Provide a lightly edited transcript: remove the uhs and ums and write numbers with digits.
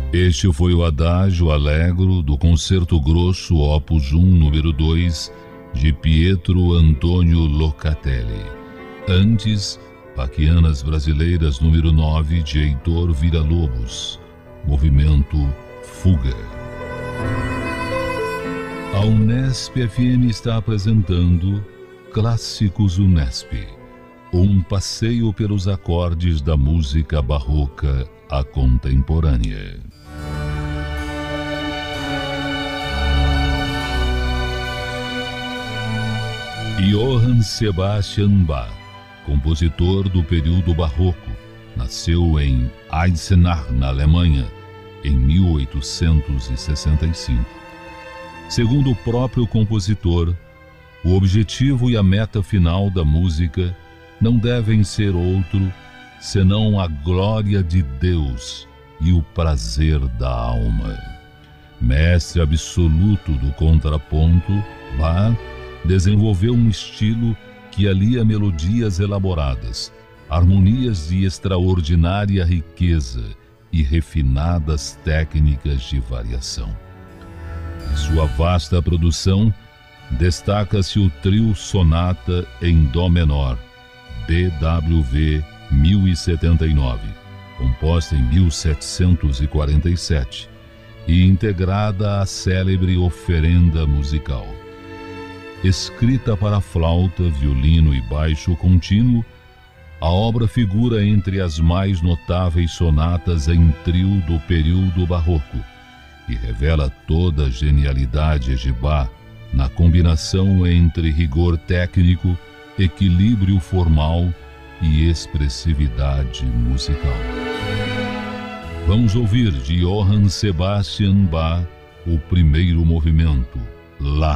Este foi o Adagio Allegro do Concerto Grosso Opus 1, número 2, de Pietro Antônio Locatelli. Antes, Baquianas Brasileiras, número 9, de Heitor Villa-Lobos. Movimento Fuga. A Unesp FM está apresentando Clássicos Unesp, um passeio pelos acordes da música barroca à contemporânea. Johann Sebastian Bach, compositor do período barroco, nasceu em Eisenach, na Alemanha, em 1865. Segundo o próprio compositor, o objetivo e a meta final da música não devem ser outro senão a glória de Deus e o prazer da alma. Mestre absoluto do contraponto, Bach desenvolveu um estilo que alia melodias elaboradas, harmonias de extraordinária riqueza e refinadas técnicas de variação. Em sua vasta produção, destaca-se o trio Sonata em Dó menor, BWV 1079, composta em 1747 e integrada à célebre Oferenda Musical. Escrita para flauta, violino e baixo contínuo, a obra figura entre as mais notáveis sonatas em trio do período barroco e revela toda a genialidade de Bach na combinação entre rigor técnico, equilíbrio formal e expressividade musical. Vamos ouvir de Johann Sebastian Bach o primeiro movimento, Lá.